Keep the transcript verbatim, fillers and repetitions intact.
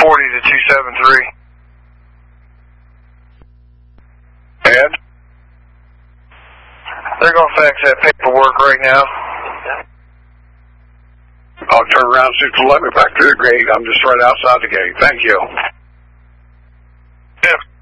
forty to two seven three. And? They're going to fax that paperwork right now. I'll turn around and see if they'll let me back to the gate. I'm just right outside the gate. Thank you. Yeah.